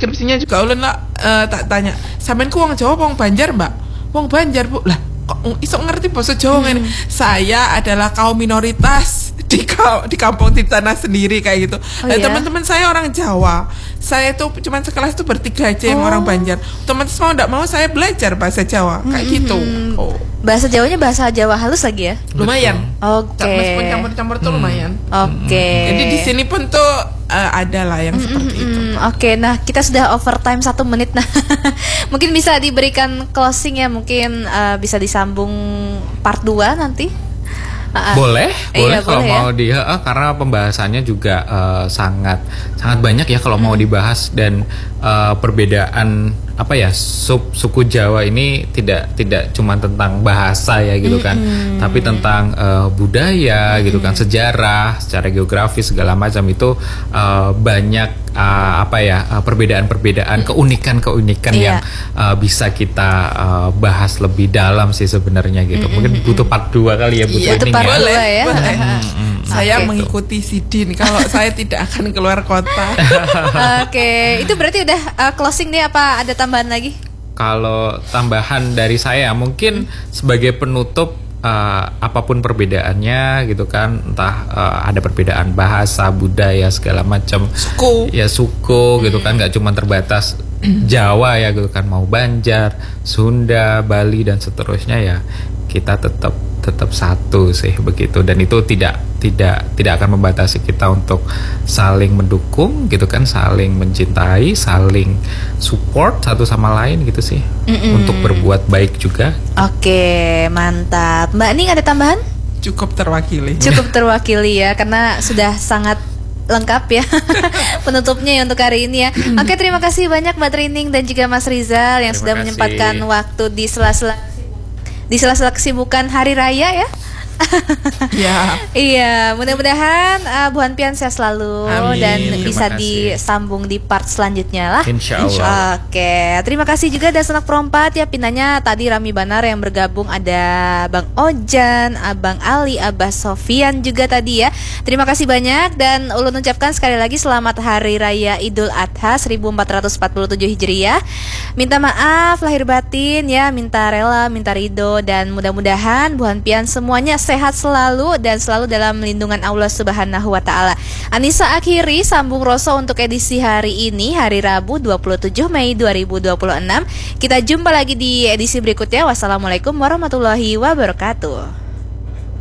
skripsinya juga ulun lah tak tanya, sampean ku wong Jawa wong Banjar, Mbak? Wong Banjar, Bu. Lah, kok iso ngerti bahasa Jawa ngene? Saya adalah kaum minoritas di kampung di tanah sendiri kayak gitu. Teman-teman saya orang Jawa. Saya tuh cuman sekelas tuh bertiga aja yang orang Banjar. Otomatis mau enggak mau saya belajar bahasa Jawa kayak gitu. Bahasa Jawanya bahasa Jawa halus lagi ya? Lumayan. Oke. Meskipun campur-campur tuh lumayan. Oke. Jadi di sini pun tuh ada lah yang seperti itu. Oke, nah kita sudah overtime 1 menit. Nah, mungkin bisa diberikan closing ya, mungkin bisa disambung part 2 nanti. Boleh kalau boleh mau karena pembahasannya juga sangat banyak ya kalau mau dibahas, dan perbedaan suku Jawa ini tidak cuma tentang bahasa ya gitu kan, tapi tentang budaya gitu kan, sejarah, secara geografis segala macam itu banyak perbedaan-perbedaan, keunikan yang bisa kita bahas lebih dalam sih sebenarnya gitu. Mungkin butuh part 2 kali ya, boleh. Saya mengikuti Sidin kalau saya tidak akan keluar kota. Oke, itu berarti udah closing nih, apa ada tambahan lagi? Kalau tambahan dari saya mungkin sebagai penutup, apapun perbedaannya gitu kan, entah ada perbedaan bahasa, budaya segala macam, suku gitu kan, nggak cuma terbatas Jawa ya gitu kan, mau Banjar, Sunda, Bali dan seterusnya, ya kita tetap satu sih begitu, dan itu tidak akan membatasi kita untuk saling mendukung gitu kan, saling mencintai, saling support satu sama lain gitu sih, untuk berbuat baik juga. Oke, mantap. Mbak Ning ada tambahan? Cukup terwakili Ya, karena sudah sangat lengkap ya penutupnya ya untuk hari ini ya. Oke, terima kasih banyak Mbak Trining dan juga Mas Rizal yang sudah menyempatkan waktu di sela-sela kesibukan hari raya ya. Iya, mudah-mudahan Bu Hanpian sehat selalu. Amin. Dan bisa disambung di part selanjutnya lah. Insyaallah. Oke, terima kasih juga ada Sanak Perompat ya, pindahnya tadi Rami Banar yang bergabung, ada Bang Ojan, Abang Ali, Abah Sofian juga tadi ya. Terima kasih banyak, dan ulun ucapkan sekali lagi selamat Hari Raya Idul Adha 1447 Hijriah. Minta maaf lahir batin ya, minta rela, minta ridho, dan mudah-mudahan Bu Hanpian semuanya sehat selalu dan selalu dalam lindungan Allah Subhanahu wa taala. Anissa akhiri sambung Roso untuk edisi hari ini, hari Rabu 27 Mei 2026. Kita jumpa lagi di edisi berikutnya. Wassalamualaikum warahmatullahi wabarakatuh.